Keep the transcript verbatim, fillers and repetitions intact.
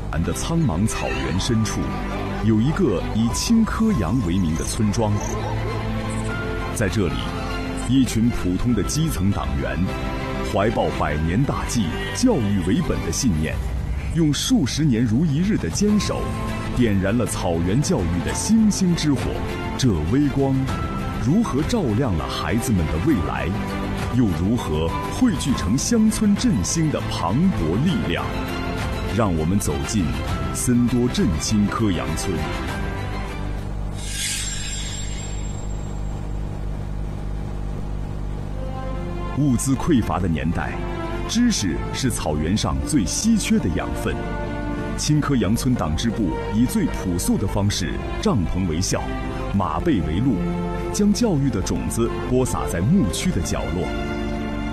南的苍茫草原深处，有一个以青稞羊为名的村庄。在这里，一群普通的基层党员，怀抱百年大计、教育为本的信念，用数十年如一日的坚守，点燃了草原教育的星星之火。这微光，如何照亮了孩子们的未来，又如何汇聚成乡村振兴的磅礴力量？让我们走进森多振兴柯阳村。物资匮乏的年代，知识是草原上最稀缺的养分。青稞阳村党支部以最朴素的方式，帐篷为校，马背为路，将教育的种子播撒在牧区的角落。